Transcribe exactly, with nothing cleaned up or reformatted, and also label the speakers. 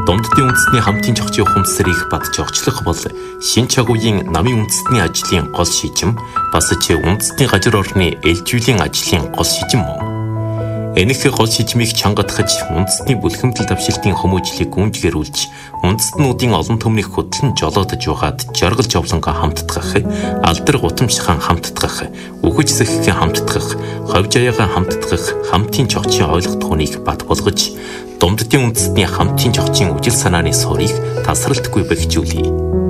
Speaker 1: Домддын үндэстний хамтын зохицын ухамсарыг бат зохицлох бол шинэ чагуугийн намын үндэстний ажлын гол шийдвэр бас ч үндэстний газар орны ээлжүүлэн ажлын гол шийдвэр мөн. Энэх гол шийдвэрийг чангадахж үндэстний бүлхэмдэл давшилтын хүмүүжлийг гүнжгэрүүлж үндэстнүүдийн олон төмнийг хөтлөн жолоодож угаад жаргал жовлонго хамтдах, алдар гутамшхан хамтдах, үхэж сэхгэн хамтдах, ховж аяагаа хамтдах хамтын зохицын ойлгох түүнийг бат болгож Домддын үндэстний хамтын зохицын үжил санааны суурийг тасралтгүй бэхжүүлье.